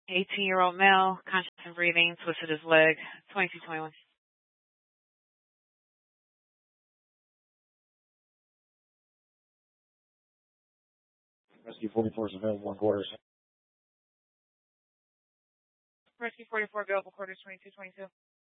18-year-old male, conscious and breathing, twisted his leg, 2221. Rescue 44 is available in quarters. Rescue 44, available quarters, 2222.